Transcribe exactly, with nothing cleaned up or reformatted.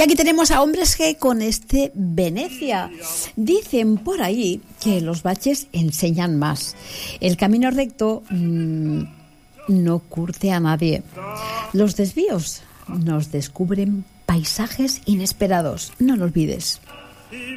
aquí tenemos a Hombres G con este Venecia. Dicen por ahí que los baches enseñan más. El camino recto mmm, no curte a nadie. Los desvíos nos descubren paisajes inesperados. No lo olvides.